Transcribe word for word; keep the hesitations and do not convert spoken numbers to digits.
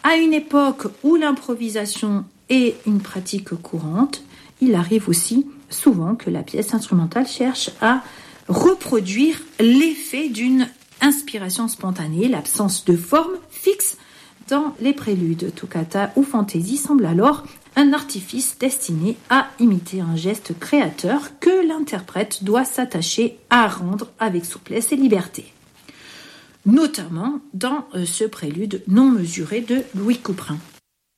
À une époque où l'improvisation est une pratique courante, il arrive aussi souvent que la pièce instrumentale cherche à reproduire l'effet d'une inspiration spontanée. L'absence de forme fixe dans les préludes, toccata ou fantaisie semble alors un artifice destiné à imiter un geste créateur que l'interprète doit s'attacher à rendre avec souplesse et liberté. Notamment dans ce prélude non mesuré de Louis Couperin.